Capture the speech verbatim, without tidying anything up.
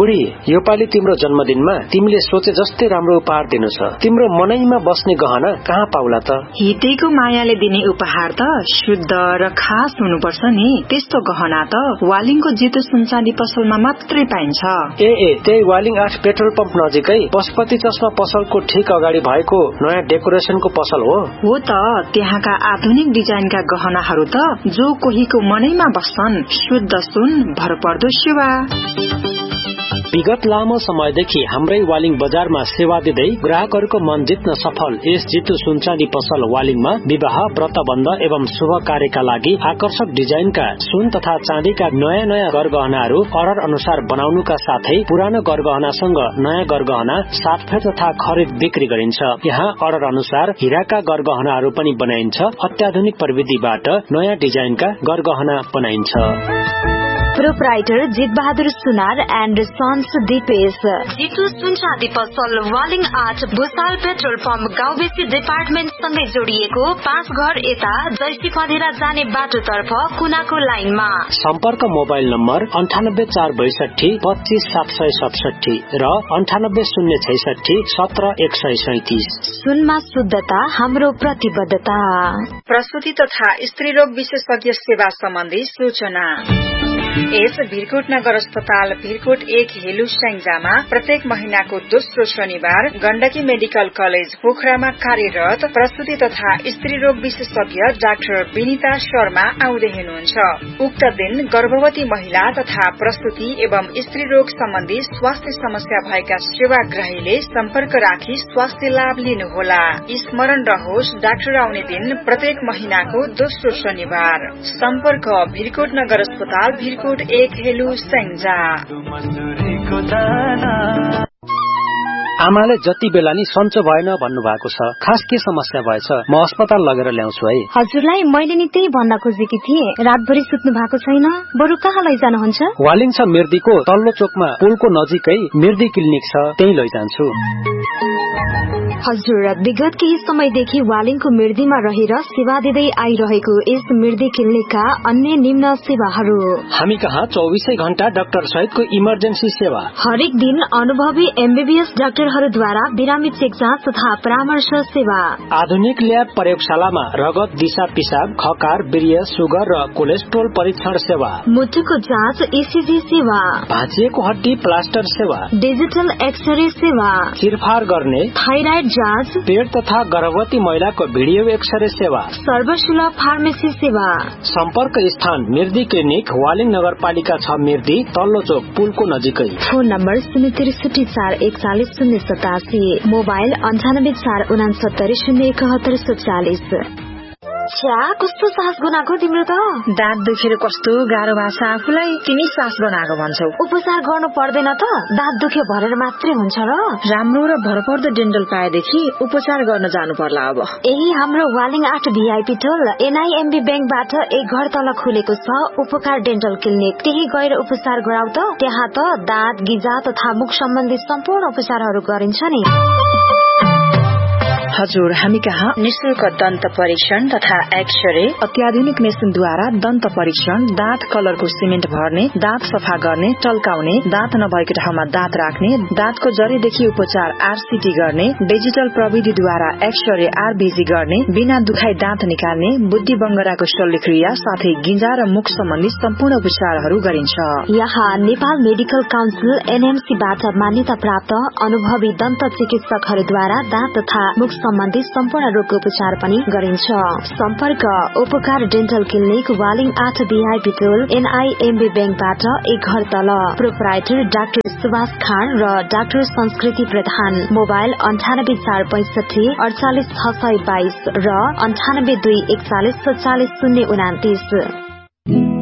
बुढी, योपालि तिम्रो जन्मदिनमा तिमीले सोचे जस्तै राम्रो उपहार दिनु छ। तिम्रो मनैमा बस्ने गहना कहाँ पाउला त? हितेको मायाले दिने उपहार त शुद्ध र खास हुनुपर्छ नि। त्यस्तो गहना त वालिङको जितु सुनचाँदी पसलमा मात्रै पाइन्छ। ए ए त्यही वालिङ आठ पेट्रोल पम्प नजिकै पशुपति चस्मा पसलको ठीक अगाडि भएको नयाँ डेकोरेसनको पसल हो। हो त, त्यहाँका आधुनिक डिजाइनका गहनाहरू त जो कोहीको मनैमा बस्छन्। शुद्ध सुन, भरपर्दो सेवा। विगत लामो समयदेखि हाम्रै वालिङ बजारमा सेवा दिँदै ग्राहकहरूको मन जित्न सफल यस जितु सुनचाँदी पसल वालिङमा विवाह, व्रतबन्ध एवं शुभ कार्यका लागि आकर्षक डिजाइनका सुन तथा चाँदीका नयाँ नयाँ गरगहनाहरू अर्डर अनुसार बनाउनुका साथै पुरानो गरगहनासँग नयाँ गरगहना साटफेर तथा खरिद बिक्री गरिन्छ। यहाँ अर्डर अनुसार हीराका गरगहनाहरू पनि बनाइन्छ। अत्याधुनिक प्रविधिबाट नयाँ डिजाइनका गरगहना बनाइन्छ। प्रोप्राइटर जित बहादुर सुनार एन्ड सन्स दिपेश। जितु सुनचाँदी पसल वालिङ आठ भुसाल पेट्रोल पम्प गाउँबेसी डिपार्टमेन्ट सँगै जोडिएको पाँच घर यता जैसी मधेरा जाने बाटोतर्फ कुनाको लाइनमा। सम्पर्क मोबाइल नम्बर अन्ठानब्बे चार बैसठी पच्चीस सात सय सतसठी र अन्ठानब्बे शून्य छैसठी सत्र एक सय सैतिस। सुनमा शुद्धता हाम्रो प्रतिबद्धता। प्रसूति तथा स्त्रीरोग विशेषज्ञ सेवा सम्बन्धी सूचना। यस भिरकोट नगर अस्पताल भिरकोट एक हेलु स्याङ्जामा प्रत्येक महिनाको दोस्रो शनिबार गण्डकी मेडिकल कलेज पोखरामा कार्यरत प्रसूति तथा स्त्री रोग विशेषज्ञ डाक्टर विनिता शर्मा आउँदै हुनुहुन्छ। उक्त दिन गर्भवती महिला तथा प्रसूति एवं स्त्री रोग सम्बन्धी स्वास्थ्य समस्या भएका सेवाग्राहीले सम्पर्क राखी स्वास्थ्य लाभ लिनुहोला। स्मरण रहोस्, डाक्टर आउने दिन प्रत्येक महिनाको दोस्रो शनिबार। सम्पर्क भिरकोट नगर अस्पताल भिरकोट एक हेलु स्याङ्जा। आमाले जति बेला नि सन्चो भएन भन्नु भएको छ। खास के समस्या भएछ? म अस्पताल लगेर ल्याउँछु है। हजुरलाई मैले नि त्यही भन्न खोजेकी थिएँ। रातभरि सुत्नु भएको छैन, बरु कहाँ लैजानुहुन्छ? वालिङ छ मिर्दीको तल्लो चोकमा पुलको नजिकै मिर्दी क्लिनिक छ, त्यही लैजान्छु। हजुर, विगत केही समयदेखि वालिङको मिर्दीमा रहेर सेवा दिँदै आइरहेको यस मिर्दी क्लिनिकका अन्य निम्न सेवाहरू। हामी कहाँ चौबीसै घण्टा डाक्टर सहितको इमर्जेन्सी सेवा। हरेक दिन अनुभवी एमबीबीएस डाक्टरहरूद्वारा बिरामी चेक जाँच तथा परामर्श सेवा। आधुनिक ल्याब प्रयोगशालामा रगत, दिशा पिसाब, खकार, वीर्य, सुगर र कोलेस्ट्रोल परीक्षण सेवा। मुटुको जाँच, ईसीजी सेवा। भाँचिएको हड्डी प्लास्टर सेवा। डिजिटल एक्सरे सेवा। चिरफार गर्ने थाइराइड जाँच, पेट तथा गर्भवती महिलाको भिडियो एक्सरे सेवा। सर्वसुलभ फार्मेसी सेवा। सम्पर्क स्थान मिर्दी क्लिनिक, वालिङ नगरपालिका छ मिर्दी, तल्लो चोक पुलको नजिकै। फोन नम्बर शून्य त्रिसठी चार एकचालिस शून्य सतासी। मोबाइल अन्ठानब्बे चार उनासत्तरी शून्य एकहत्तर सत्तालिस। छ्या, कस्तो सास बनाएको तिम्रो त? दाँत दुखेर कस्तो गाह्रो भएको छ आफूलाई, तिमी सास बनाएको भन्छौ। उपचार गर्नु पर्दैन त? दाँत दुख्यो भनेर मात्रै हुन्छ र? राम्रो र भरपर्दो डेन्टल पाएदेखि उपचार गर्न जानु पर्ला अब। यही हाम्रो वालिङ आठ भीआईपी टोल एनआईएमबी ब्याङ्कबाट एक घर तल खुलेको छ उपकार डेन्टल क्लिनिक। त्यही गएर उपचार गराउ त। त्यहाँ त दाँत, गिजा तथा मुख सम्बन्धी सम्पूर्ण उपचारहरू गरिन्छ नि। हजुर, हामी कहाँ निशुल्क दन्त परीक्षण तथा एक्सरे, अत्याधुनिक मेसिनद्वारा दन्त परीक्षण, दाँत कलरको सिमेन्ट भर्ने, दाँत सफा गर्ने, टल्काउने, दाँत नभएको ठाउँमा दाँत राख्ने, दाँतको जरीदेखि उपचार आरसीटी गर्ने, डिजिटल प्रविधिद्वारा एक्सरे आरबीजी गर्ने, बिना दुखाई दाँत निकाल्ने, बुद्धि बङ्गराको शल्यक्रिया साथै गिजा र मुख सम्बन्धी सम्पूर्ण उपचारहरू गरिन्छ। यहाँ नेपाल मेडिकल काउन्सिल एनएमसीबाट मान्यता प्राप्त अनुभवी दन्त चिकित्सकहरूद्वारा दाँत तथा मुख सम्बन्धी सम्पूर्ण रोगको उपचार पनि गरिन्छ। सम्पर्क उपकार डेन्टल क्लिनिक, वालिङ आठ भीआईपी टोल एनआईएमबी ब्याङ्कबाट एक घर तल। प्रोप्राइटर डाक्टर सुभाष खान र डाक्टर संस्कृति प्रधान। मोबाइल अन्ठानब्बे चार पैंसठी अडचालिस छ सय बाइस र अन्ठानब्बे दुई एकचालिस सत्तालिस शून्य उनातिस।